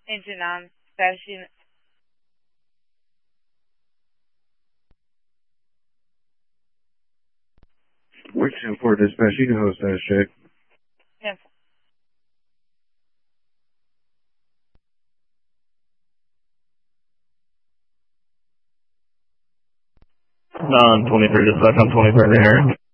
Engine on. Status unit. Which 10-4 dispatch, you can host status check. 10-4. Non-23 dispatch on 23rd here.